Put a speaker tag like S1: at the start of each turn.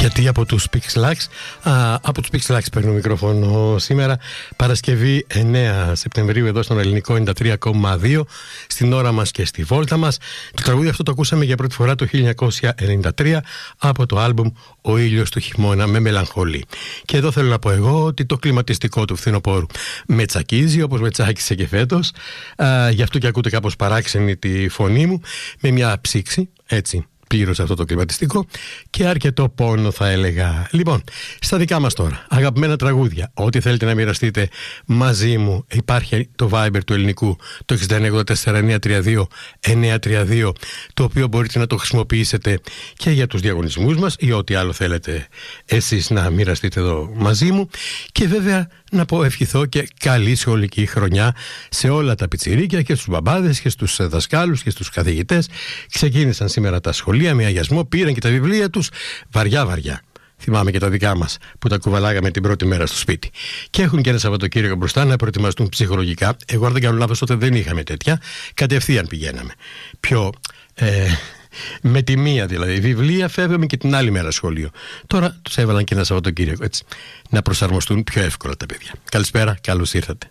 S1: Γιατί από τους Pixelax παίρνω μικρόφωνο σήμερα, Παρασκευή 9 Σεπτεμβρίου, εδώ στον Ελληνικό 93,2, στην ώρα μας και στη βόλτα μας. Το τραγούδι αυτό το ακούσαμε για πρώτη φορά το 1993 από το άλμπουμ «Ο ήλιος του χειμώνα με μελαγχολεί». Και εδώ θέλω να πω εγώ ότι το κλιματιστικό του φθινοπόρου με τσακίζει, όπως με τσάκισε και φέτος. Γι' αυτό και ακούτε κάπως παράξενη τη φωνή μου, με μια ψήξη, έτσι, πλήρωσε αυτό το κλιματιστικό και αρκετό πόνο, θα έλεγα. Λοιπόν, στα δικά μας τώρα, αγαπημένα τραγούδια, ό,τι θέλετε να μοιραστείτε μαζί μου, υπάρχει το Viber του ελληνικού, το 6984-932, το οποίο μπορείτε να το χρησιμοποιήσετε και για τους διαγωνισμούς μας ή ό,τι άλλο θέλετε εσείς να μοιραστείτε εδώ μαζί μου. Και βέβαια να πω ευχηθώ και καλή σχολική χρονιά σε όλα τα πιτσιρίκια και στους μπαμπάδες και στους δασκάλους και στους καθηγητές. Ξεκίνησαν σήμερα τα σχολεία με αγιασμό, πήραν και τα βιβλία τους βαριά. Θυμάμαι και τα δικά μας που τα κουβαλάγαμε την πρώτη μέρα στο σπίτι. Και έχουν και ένα Σαββατοκύριακο μπροστά να προετοιμαστούν ψυχολογικά. Εγώ, αν δεν κάνω λάθος, τότε δεν είχαμε τέτοια. Κατευθείαν πηγαίναμε. Πιο με τη μία δηλαδή. Βιβλία, φεύγαμε και την άλλη μέρα σχολείο. Τώρα τους έβαλαν και ένα Σαββατοκύριακο, έτσι, να προσαρμοστούν πιο εύκολα τα παιδιά. Καλησπέρα, καλώς ήρθατε.